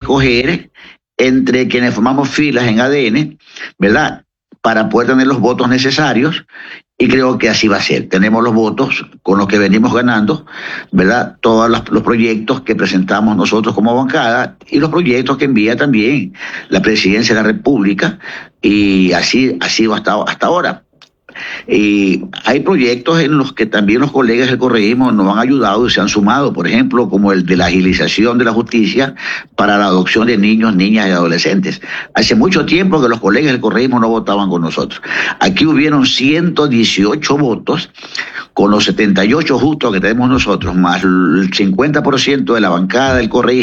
escoger entre quienes formamos filas en ADN, ¿verdad? Para poder tener los votos necesarios, y creo que así va a ser. Tenemos los votos con los que venimos ganando, ¿verdad? Todos los proyectos que presentamos nosotros como bancada y los proyectos que envía también la Presidencia de la República, y así ha sido hasta ahora. Y hay proyectos en los que también los colegas del correísmo nos han ayudado y se han sumado, por ejemplo, como el de la agilización de la justicia para la adopción de niños, niñas y adolescentes. Hace mucho tiempo que los colegas del correísmo no votaban con nosotros. Aquí hubieron 118 votos, con los 78 justos que tenemos nosotros, más el 50% de la bancada del correísmo